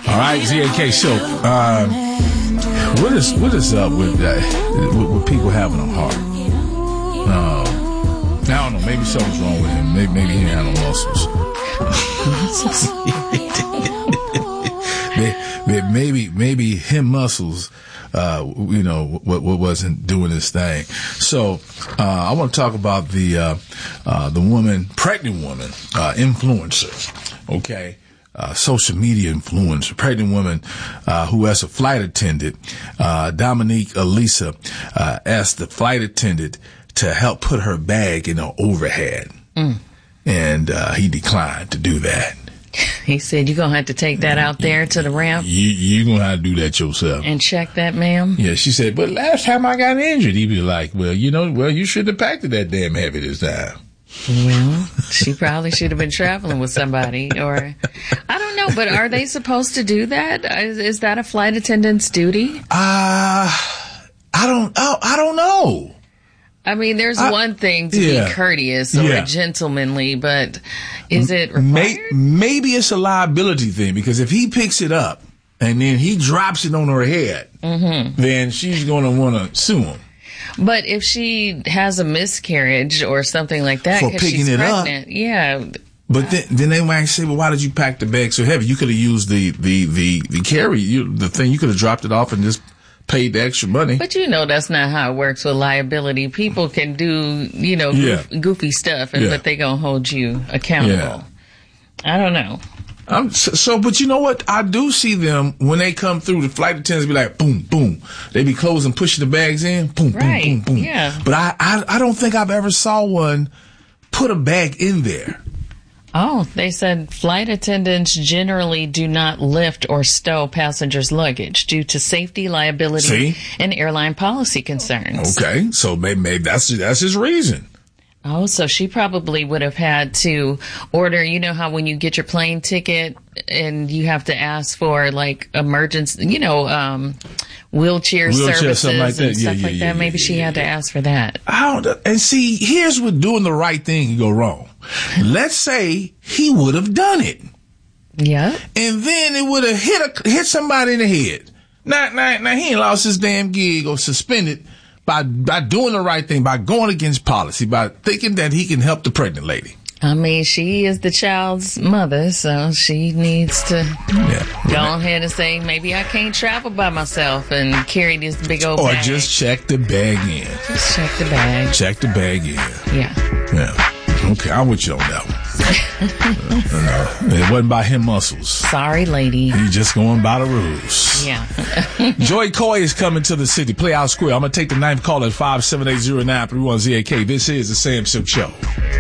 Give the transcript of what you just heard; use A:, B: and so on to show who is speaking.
A: All right, ZAK. So, what is up with that? With people having a heart? I don't know. Maybe something's wrong with him. Maybe he had no muscles. maybe him muscles. What wasn't doing his thing. So, I want to talk about the pregnant woman, influencer. Okay. Social media influencer, pregnant woman, who as a flight attendant, Dominique Elisa, asked the flight attendant to help put her bag in her overhead. And, he declined to do that.
B: He said, you're going to have to take that out there to the ramp.
A: You're going to have to do that yourself.
B: And check that, ma'am.
A: Yeah, she said, but last time I got injured, he'd be like, you shouldn't have packed it that damn heavy this time.
B: Well, she probably should have been traveling with somebody, or I don't know, but are they supposed to do that? Is that a flight attendant's duty?
A: I don't know.
B: I mean, there's one thing to be courteous or gentlemanly, but is it required?
A: Maybe it's a liability thing, because if he picks it up and then he drops it on her head, then she's going to want to sue him.
B: But if she has a miscarriage or something like that
A: for
B: because she's pregnant,
A: But then they might say, well, why did you pack the bag so heavy? You could have used the carry, the thing. You could have dropped it off and just paid the extra money.
B: But that's not how it works with liability. People can do, goofy stuff, but they gonna hold you accountable. Yeah. I don't know.
A: But you know what? I do see them when they come through. The flight attendants be like, boom, boom. They be closing, pushing the bags in, boom, boom, boom, boom.
B: Yeah.
A: But I don't think I've ever saw one put a bag in there.
B: Oh, they said flight attendants generally do not lift or stow passengers' luggage due to safety, liability, and airline policy concerns.
A: Okay, so maybe that's his reason.
B: Oh, so she probably would have had to order, how when you get your plane ticket and you have to ask for like emergency, wheelchair services and stuff like that. Maybe she had to ask for that.
A: And see, here's what doing the right thing can go wrong. Let's say he would have done it.
B: Yeah.
A: And then it would have hit somebody in the head. Now he ain't lost his damn gig or suspended by doing the right thing, by going against policy, by thinking that he can help the pregnant lady.
B: I mean, she is the child's mother, so she needs to go ahead and say, maybe I can't travel by myself and carry this big old bag.
A: Or just check the bag in.
B: Just check the bag.
A: Check the bag in.
B: Yeah.
A: Okay, I'm with you on that one. It wasn't by him muscles.
B: Sorry, lady.
A: He's just going by the rules.
B: Yeah.
A: Joy Coy is coming to the city. Play out square. I'm going to take the ninth call at 5780931 ZAK. This is the Sam Silk Show.